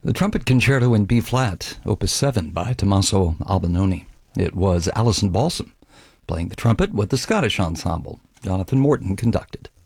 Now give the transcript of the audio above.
The Trumpet Concerto in B-flat, Opus 7 by Tommaso Albinoni. It was Alison Balsam playing the trumpet with the Scottish ensemble Jonathan Morton conducted.